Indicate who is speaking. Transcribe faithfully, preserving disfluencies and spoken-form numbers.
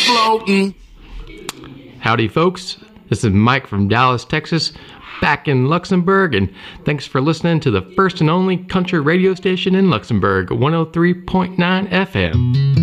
Speaker 1: floating.
Speaker 2: Howdy, folks. This is Mike from Dallas, Texas, back in Luxembourg, and thanks for listening to the first and only country radio station in Luxembourg, one oh three point nine F M.